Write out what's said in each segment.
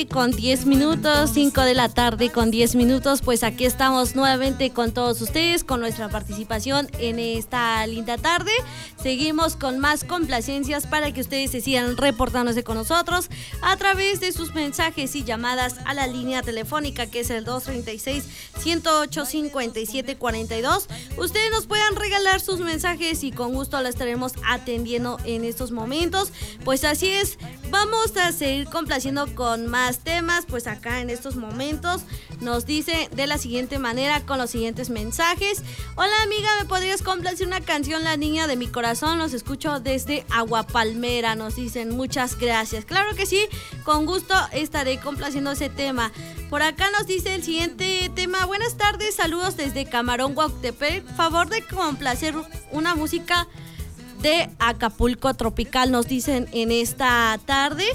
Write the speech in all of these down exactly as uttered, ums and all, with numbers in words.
tarde con diez minutos, cinco de la tarde con diez minutos, pues aquí estamos nuevamente con todos ustedes, con nuestra participación en esta linda tarde. Seguimos con más complacencias para que ustedes se sigan reportándose con nosotros a través de sus mensajes y llamadas a la línea telefónica que es el dos treinta y seis, ciento ocho, cincuenta y siete cuarenta y dos. Ustedes nos puedan regalar sus mensajes y con gusto la estaremos atendiendo en estos momentos. Pues así es, vamos a seguir complaciendo con más temas, pues acá en estos momentos nos dice de la siguiente manera con los siguientes mensajes. Hola amiga, ¿me podrías complacer una canción? La niña de mi corazón, los escucho desde Agua Palmera, nos dicen muchas gracias. Claro que sí, con gusto estaré complaciendo ese tema. Por acá nos dice el siguiente tema. Buenas tardes, saludos desde Camarón, Huautepec. Favor de complacer una música de Acapulco Tropical, nos dicen en esta tarde.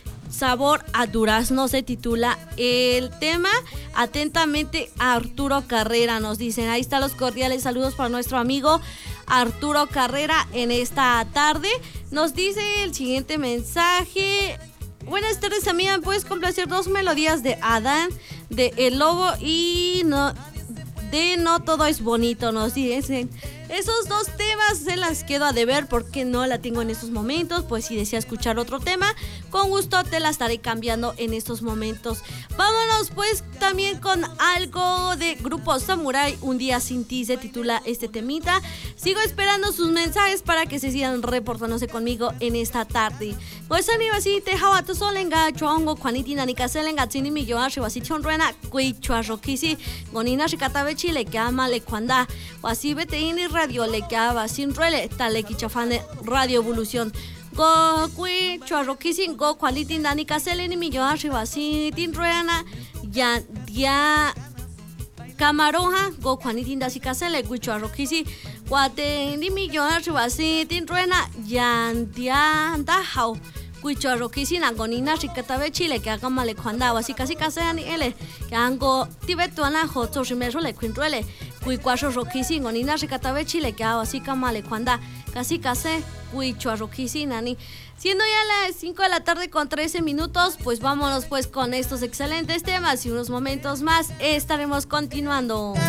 Sabor a durazno se titula el tema. Atentamente Arturo Carrera, nos dicen. Ahí están los cordiales saludos para nuestro amigo Arturo Carrera en esta tarde. Nos dice el siguiente mensaje. Buenas tardes amiga, ¿me puedes complacer dos melodías de Adán, de El Lobo y no, de No Todo Es Bonito? Nos dicen. Esos dos temas se las quedo a deber porque no la tengo en estos momentos. Pues si desea escuchar otro tema, con gusto te la estaré cambiando en estos momentos. Vámonos pues también con algo de Grupo Samurai. Un día sin ti se titula este temita. Sigo esperando sus mensajes para que se sigan reportándose conmigo en esta tarde. Pues anibasi te hawa to solenga chongo kwaniti nanika selenga tsini mi yo ashi wasi chonruena kui chwarro kisi gonina shikatabe chile que ama le kwanda wasi bete ini radio le quedaba sin ruele tale kichafane Radio Evolución go kui chwarro kisi go kwaniti nanika seleni mi yo ashi wasi tin ruena ya dia Camaroja go kwaniti ndasi kasele kui chwarro kisi Guate ni mi yo ashi wasi tin ruena ya dia ndahao Cuicho roquisina gonina ricatabe Chile que haga male cuando así casi casi ani ele que ango tibetuana joto rimeso le quinruele cuicuacho roquisin gonina ricatabe Chile que haga así camale cuando casi casi cuicho roquisina ni siendo ya las cinco de la tarde con trece minutos, pues vámonos pues con estos excelentes temas y unos momentos más estaremos continuando.